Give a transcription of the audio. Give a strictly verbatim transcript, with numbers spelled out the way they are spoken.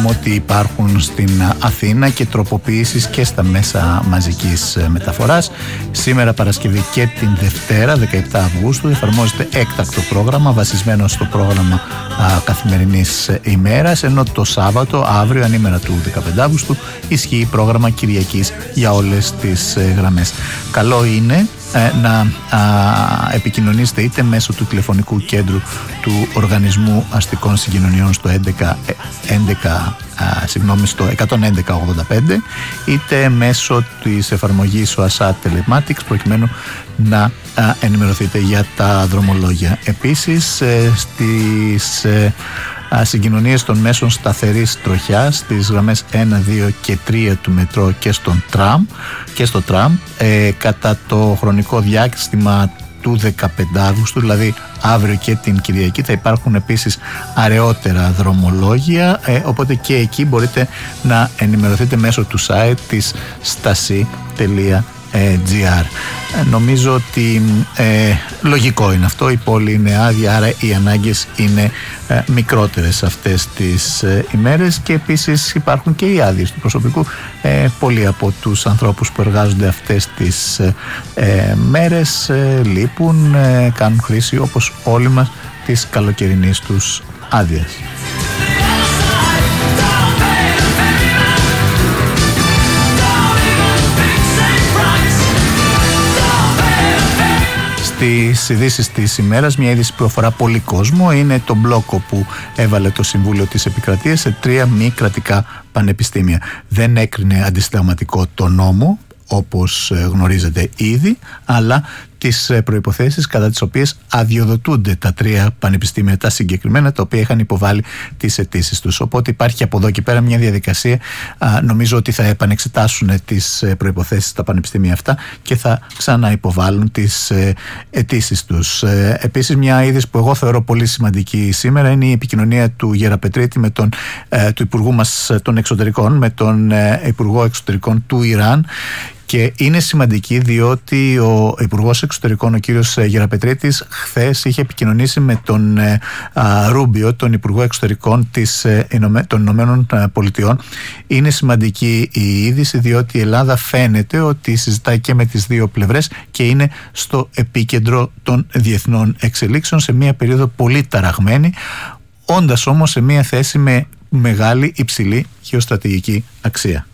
πούμε ότι υπάρχουν στην Αθήνα και τροποποιήσεις και στα μέσα μαζικής μεταφοράς. Σήμερα Παρασκευή και την Δευτέρα δεκαεπτά Αυγούστου εφαρμόζεται έκτακτο πρόγραμμα βασισμένο στο πρόγραμμα α, καθημερινής ημέρας, ενώ το Σάββατο, αύριο ανήμερα του δεκαπέντε Αυγούστου, ισχύει πρόγραμμα Κυριακής για όλες τις ε, γραμμές. Καλό είναι να α, επικοινωνήσετε είτε μέσω του τηλεφωνικού κέντρου του Οργανισμού Αστικών Συγκοινωνιών στο έντεκα, έντεκα, α, συγγνώμη, στο εκατόν έντεκα ογδόντα πέντε, είτε μέσω της εφαρμογής ΟΑΣΑ Telematics, προκειμένου να α, ενημερωθείτε για τα δρομολόγια. Επίσης ε, στις ε, συγκοινωνίες των μέσων σταθερής τροχιάς στις γραμμές ένα, δύο και τρία του μετρό και, στον τραμ, και στο τραμ ε, κατά το χρονικό διάστημα του δεκαπέντε Αυγούστου, δηλαδή αύριο και την Κυριακή, θα υπάρχουν επίσης αραιότερα δρομολόγια, ε, οπότε και εκεί μπορείτε να ενημερωθείτε μέσω του site της στασί τελεία τζι αρ. Νομίζω ότι ε, λογικό είναι αυτό, η πόλη είναι άδεια, άρα οι ανάγκες είναι ε, μικρότερες αυτές τις ε, ημέρες, και επίσης υπάρχουν και οι άδειες του προσωπικού. ε, πολλοί από τους ανθρώπους που εργάζονται αυτές τις ε, ε, μέρες ε, λείπουν, ε, κάνουν χρήση όπως όλοι μας της καλοκαιρινής τους άδειας. Στις ειδήσεις της ημέρας, μια είδηση που αφορά πολύ κόσμο είναι το μπλόκο που έβαλε το Συμβούλιο της Επικρατείας σε τρία μη κρατικά πανεπιστήμια. Δεν έκρινε αντισυνταγματικό το νόμο, όπως γνωρίζετε ήδη, αλλά τις προϋποθέσεις κατά τις οποίες αδειοδοτούνται τα τρία πανεπιστήμια, τα συγκεκριμένα, τα οποία είχαν υποβάλει τις αιτήσεις τους. Οπότε υπάρχει από εδώ και πέρα μια διαδικασία. Α, νομίζω ότι θα επανεξετάσουν τις προϋποθέσεις τα πανεπιστήμια αυτά και θα ξαναυποβάλουν τις ε, αιτήσεις τους. Ε, επίσης, μια είδηση που εγώ θεωρώ πολύ σημαντική σήμερα είναι η επικοινωνία του Γεραπετρίτη με τον ε, του Υπουργού μας των Εξωτερικών, με τον ε, Υπουργό Εξωτερικών του Ιράν. Και είναι σημαντική διότι ο Υπουργός Εξωτερικών, ο κύριος Γεραπετρίτης, χθες είχε επικοινωνήσει με τον α, Ρούμπιο, τον Υπουργό Εξωτερικών της, ε, των Ηνωμένων Πολιτειών. Είναι σημαντική η είδηση διότι η Ελλάδα φαίνεται ότι συζητάει και με τις δύο πλευρές και είναι στο επίκεντρο των διεθνών εξελίξεων σε μια περίοδο πολύ ταραγμένη, όντας όμως σε μια θέση με μεγάλη υψηλή γεωστρατηγική αξία.